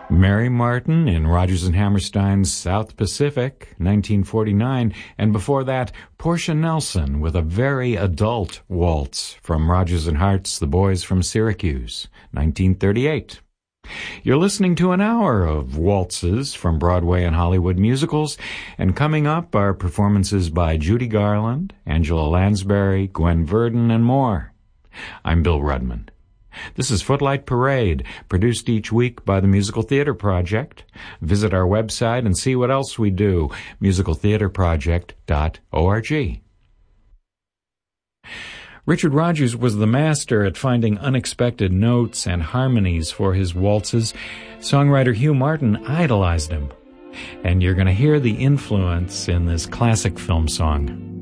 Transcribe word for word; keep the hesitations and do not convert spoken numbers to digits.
Mary Martin in Rodgers and Hammerstein's South Pacific, nineteen forty-nine, and before that, Portia Nelson with a very adult waltz from Rodgers and Hart's The Boys from Syracuse, nineteen thirty-eight. You're listening to an hour of waltzes from Broadway and Hollywood musicals, and coming up are performances by Judy Garland, Angela Lansbury, Gwen Verdon, and more. I'm Bill Rudman. This is Footlight Parade, produced each week by the Musical Theater Project. Visit our website and see what else we do, musical theater project dot org. Richard Rodgers was the master at finding unexpected notes and harmonies for his waltzes. Songwriter Hugh Martin idolized him. And you're going to hear the influence in this classic film song.